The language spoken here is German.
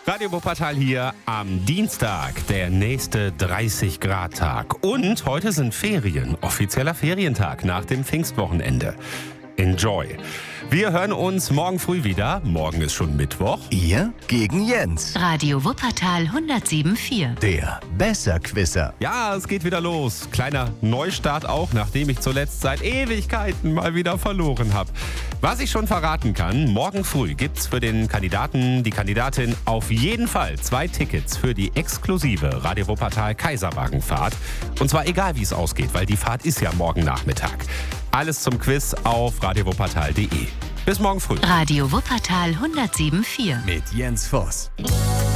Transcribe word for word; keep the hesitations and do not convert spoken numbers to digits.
Radio Wuppertal hier am Dienstag, der nächste dreißig Grad Tag. Und heute sind Ferien, offizieller Ferientag nach dem Pfingstwochenende. Enjoy. Wir hören uns morgen früh wieder. Morgen ist schon Mittwoch. Ihr gegen Jens. Radio Wuppertal hundertsieben Komma vier. Der Besserquisser. Ja, es geht wieder los. Kleiner Neustart auch, nachdem ich zuletzt seit Ewigkeiten mal wieder verloren habe. Was ich schon verraten kann, morgen früh gibt's für den Kandidaten, die Kandidatin auf jeden Fall zwei Tickets für die exklusive Radio Wuppertal Kaiserwagenfahrt. Und zwar egal, wie es ausgeht, weil die Fahrt ist ja morgen Nachmittag. Alles zum Quiz auf radio wuppertal punkt de. Bis morgen früh. Radio Wuppertal hundertsieben Komma vier. Mit Jens Voss.